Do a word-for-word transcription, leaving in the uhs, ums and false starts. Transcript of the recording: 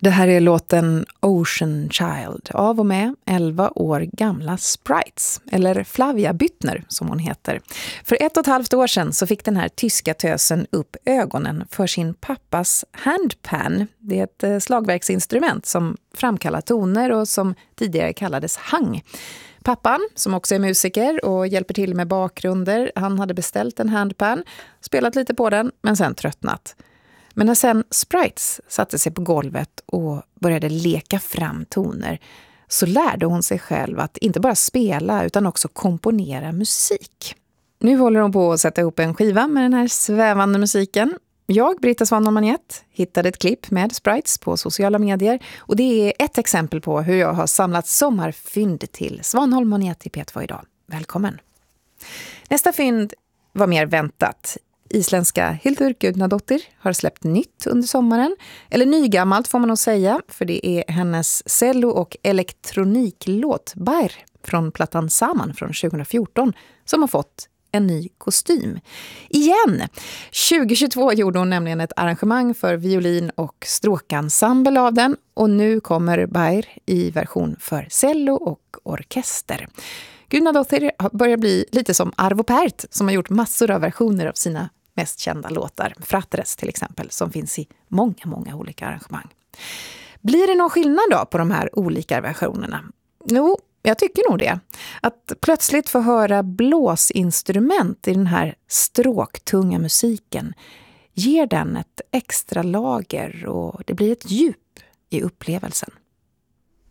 Det här är låten Ocean Child av och med elva år gamla Sprites, eller Flavia Büttner som hon heter. För ett och ett halvt år sedan så fick den här tyska tösen upp ögonen för sin pappas handpan. Det är ett slagverksinstrument som framkallar toner och som tidigare kallades hang. Pappan, som också är musiker och hjälper till med bakgrunder, han hade beställt en handpan, spelat lite på den men sen tröttnat. Men när sen Sprites satte sig på golvet och började leka fram toner så lärde hon sig själv att inte bara spela utan också komponera musik. Nu håller hon på att sätta ihop en skiva med den här svävande musiken. Jag, Britta Svanholm-Magnett, hittade ett klipp med Sprites på sociala medier och det är ett exempel på hur jag har samlat sommarfynd till Svanholm-Magnett i P två idag. Välkommen! Nästa fynd var mer väntat. Isländska Hildur Guðnadóttir har släppt nytt under sommaren. Eller nygammalt får man nog säga, för det är hennes cello- och elektroniklåt Bær från plattan Saman från tjugo fjorton som har fått en ny kostym. Igen! tjugo tjugotvå gjorde hon nämligen ett arrangemang för violin- och stråkensemble av den och nu kommer Bær i version för cello och orkester. Guðnadóttir börjar bli lite som Arvo Pärt som har gjort massor av versioner av sina mest kända låtar. Fratres till exempel, som finns i många, många olika arrangemang. Blir det någon skillnad då på de här olika versionerna? Jo, jag tycker nog det. Att plötsligt få höra blåsinstrument i den här stråktunga musiken ger den ett extra lager och det blir ett djup i upplevelsen.